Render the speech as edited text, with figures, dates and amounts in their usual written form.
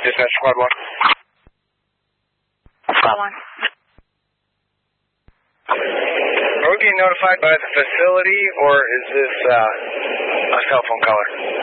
Dispatch Squad 1. Squad 1. Are we being notified by the facility, or is this a cell phone caller?